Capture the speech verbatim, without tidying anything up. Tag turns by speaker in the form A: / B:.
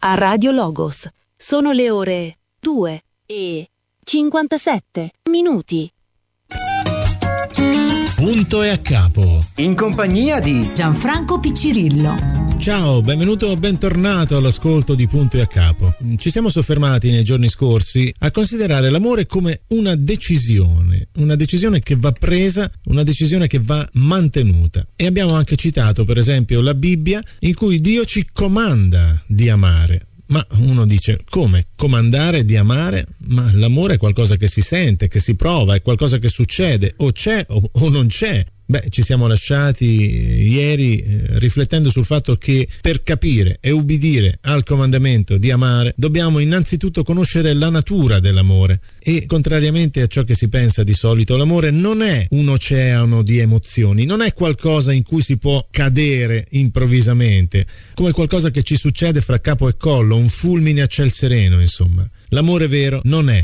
A: a Radio Logos. Sono le ore due e cinquantasette minuti.
B: Punto e a capo.
C: In compagnia di
D: Gianfranco Piccirillo.
B: Ciao, benvenuto, bentornato all'ascolto di Punto e a capo. Ci siamo soffermati nei giorni scorsi a considerare l'amore come una decisione, una decisione che va presa, una decisione che va mantenuta. E abbiamo anche citato, per esempio, la Bibbia, in cui Dio ci comanda di amare. Ma uno dice, come? Comandare di amare? Ma l'amore è qualcosa che si sente, che si prova, è qualcosa che succede, o c'è o, o non c'è. Beh, ci siamo lasciati ieri eh, riflettendo sul fatto che per capire e ubbidire al comandamento di amare dobbiamo innanzitutto conoscere la natura dell'amore e, contrariamente a ciò che si pensa di solito, l'amore non è un oceano di emozioni, non è qualcosa in cui si può cadere improvvisamente, come qualcosa che ci succede fra capo e collo, un fulmine a ciel sereno, insomma. L'amore vero non è